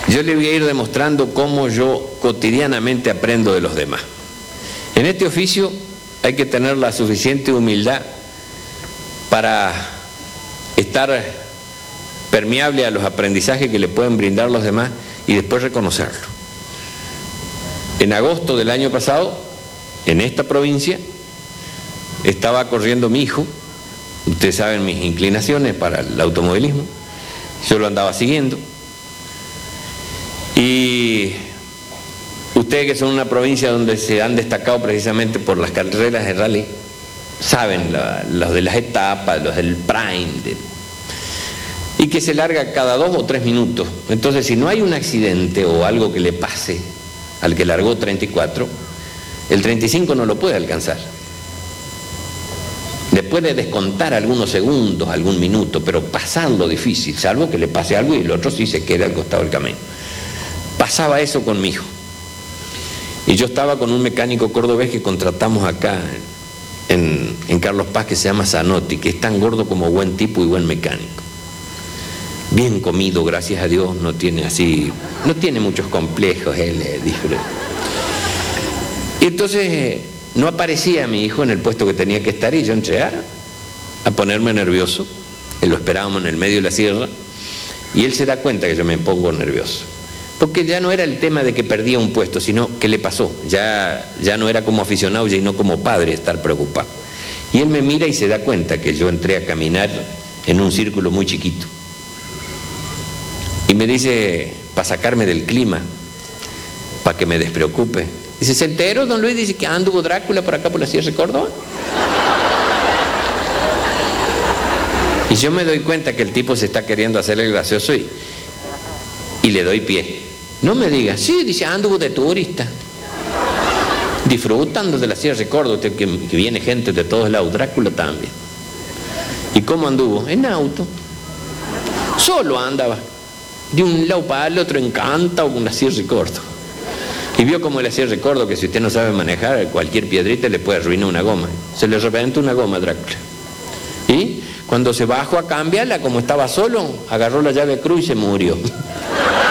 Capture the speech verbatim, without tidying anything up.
Yo le voy a ir demostrando cómo yo cotidianamente aprendo de los demás. En este oficio hay que tener la suficiente humildad para estar permeable a los aprendizajes que le pueden brindar los demás y después reconocerlo. En agosto del año pasado, en esta provincia, estaba corriendo mi hijo. Ustedes saben mis inclinaciones para el automovilismo, yo lo andaba siguiendo. Y ustedes que son una provincia donde se han destacado precisamente por las carreras de rally, saben la, los de las etapas, los del prime, de, y que se larga cada dos o tres minutos. Entonces, si no hay un accidente o algo que le pase al que largó treinta y cuatro, el treinta y cinco no lo puede alcanzar. Le puede descontar algunos segundos, algún minuto, pero pasarlo difícil, salvo que le pase algo y el otro sí se quede al costado del camino. Pasaba eso con mi hijo. Y yo estaba con un mecánico cordobés que contratamos acá en, en Carlos Paz, que se llama Zanotti, que es tan gordo como buen tipo y buen mecánico. Bien comido, gracias a Dios, no tiene así, no tiene muchos complejos, él eh, disfruta. Y entonces no aparecía mi hijo en el puesto que tenía que estar y yo entré a, a ponerme nervioso. Él lo esperábamos en el medio de la sierra y él se da cuenta que yo me pongo nervioso. Porque ya no era el tema de que perdía un puesto, sino que le pasó. Ya, ya no era como aficionado y no como padre estar preocupado. Y él me mira y se da cuenta que yo entré a caminar en un círculo muy chiquito. Y me dice, para sacarme del clima, para que me despreocupe. Dice, ¿se enteró, don Luis? Dice que anduvo Drácula por acá por la Sierra de Córdoba. Y yo me doy cuenta que el tipo se está queriendo hacer el gracioso y, y le doy pie. No me diga, sí, dice, anduvo de turista. Disfrutando de la Sierra de Córdoba, que, que viene gente de todos lados, Drácula también. ¿Y cómo anduvo? En auto. Solo andaba. De un lado para el otro, encantado con la Sierra de Córdoba. Y vio como la Sierra de Córdoba, que si usted no sabe manejar, cualquier piedrita le puede arruinar una goma. Se le reventó una goma a Drácula. Y cuando se bajó a cambiarla, como estaba solo, agarró la llave cruz y se murió.